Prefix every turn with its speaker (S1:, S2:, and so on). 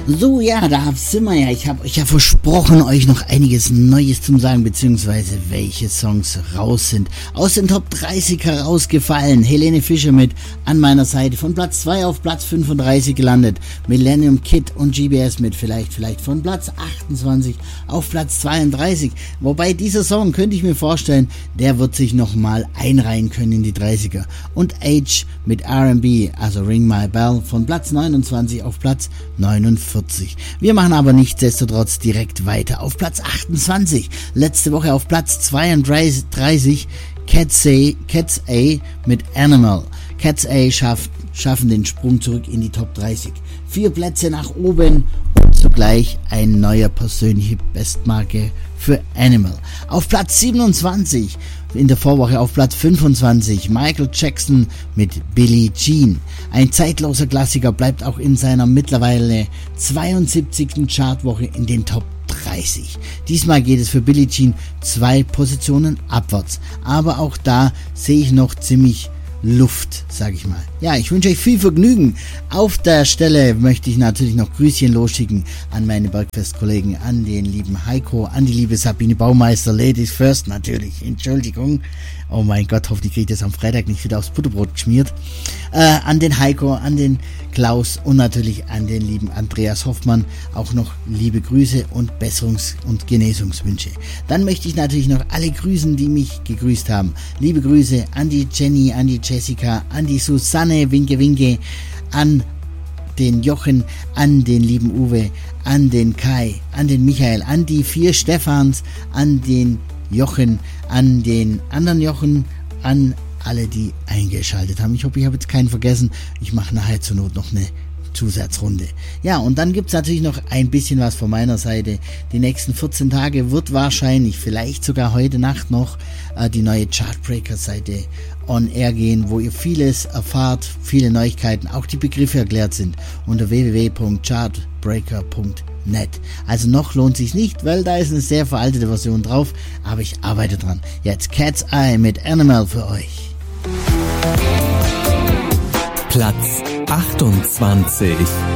S1: So, ja, da sind wir ja. Ich habe euch ja versprochen, euch noch einiges Neues zu sagen, beziehungsweise welche Songs raus sind. Aus den Top 30 herausgefallen. Helene Fischer mit An meiner Seite. Von Platz 2 auf Platz 35 gelandet. Millennium Kid und GBS mit vielleicht von Platz 28 auf Platz 32. Wobei dieser Song, könnte ich mir vorstellen, der wird sich nochmal einreihen können in die 30er. Und Age mit R&B, also Ring My Bell, von Platz 29 auf Platz 49. Wir machen aber nichtsdestotrotz direkt weiter. Auf Platz 28, letzte Woche auf Platz 32, Cats A mit Animal. Cats A schaffen den Sprung zurück in die Top 30. 4 Plätze nach oben und zugleich ein neuer persönliche Bestmarke für Animal. Auf Platz 27, in der Vorwoche auf Platz 25, Michael Jackson mit Billie Jean. Ein zeitloser Klassiker, bleibt auch in seiner mittlerweile 72. Chartwoche in den Top 30. Diesmal geht es für Billie Jean 2 Positionen abwärts. Aber auch da sehe ich noch ziemlich Luft, sag ich mal. Ja, ich wünsche euch viel Vergnügen. Auf der Stelle möchte ich natürlich noch Grüßchen losschicken an meine Bergfest-Kollegen, an den lieben Heiko, an die liebe Sabine Baumeister, Ladies First natürlich, Entschuldigung. Oh mein Gott, hoffentlich kriege ich das am Freitag nicht wieder aufs Butterbrot geschmiert. An den Heiko, an den Klaus und natürlich an den lieben Andreas Hoffmann auch noch liebe Grüße und Besserungs- und Genesungswünsche. Dann möchte ich natürlich noch alle grüßen, die mich gegrüßt haben. Liebe Grüße an die Jenny, an die Jessica, an die Susanne, Winke Winke, an den Jochen, an den lieben Uwe, an den Kai, an den Michael, an die 4 Stephans, an den Jochen, an den anderen Jochen, an alle, die eingeschaltet haben. Ich hoffe, ich habe jetzt keinen vergessen. Ich mache nachher zur Not noch eine Zusatzrunde. Ja, und dann gibt's natürlich noch ein bisschen was von meiner Seite. Die nächsten 14 Tage wird wahrscheinlich, vielleicht sogar heute Nacht noch, die neue Chartbreaker-Seite on air gehen, wo ihr vieles erfahrt, viele Neuigkeiten, auch die Begriffe erklärt sind unter www.chartbreaker.net. Also noch lohnt sich's nicht, weil da ist eine sehr veraltete Version drauf, aber ich arbeite dran. Jetzt Cat's Eye mit Animal für euch.
S2: Platz 28.